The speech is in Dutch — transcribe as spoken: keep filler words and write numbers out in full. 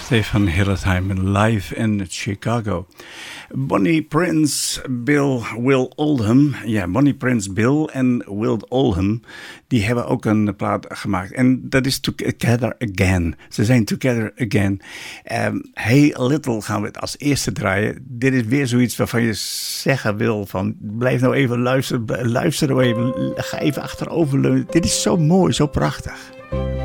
Stefan Hildesheim live in Chicago. Bonnie Prince, Bill, Will Oldham. Ja, Bonnie Prince, Bill en Will Oldham. Die hebben ook een plaat gemaakt. En dat is Together Again. Ze zijn Together Again. Um, Hey Little gaan we het als eerste draaien. Dit is weer zoiets waarvan je zeggen wil van... blijf nou even luisteren. Luister nou even. Ga even achteroverleunen. Dit is zo mooi, zo prachtig.